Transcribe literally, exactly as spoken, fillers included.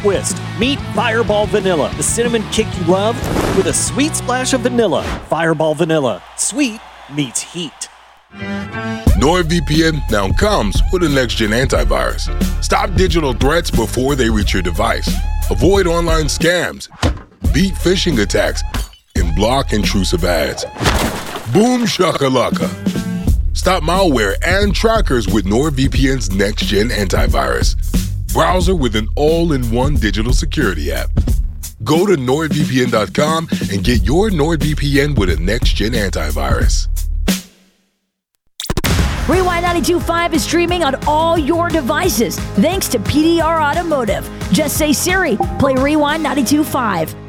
twist. Meet Fireball Vanilla, the cinnamon kick you love, with a sweet splash of vanilla. Fireball Vanilla. Sweet meets heat. NordVPN now comes with a next-gen antivirus. Stop digital threats before they reach your device. Avoid online scams, beat phishing attacks, and block intrusive ads. Boom shakalaka. Stop malware and trackers with NordVPN's next-gen antivirus. Browser with an all-in-one digital security app. Go to nord v p n dot com and get your NordVPN with a next-gen antivirus. Rewind ninety-two point five is streaming on all your devices thanks to P D R Automotive. Just say, Siri, play Rewind ninety-two point five.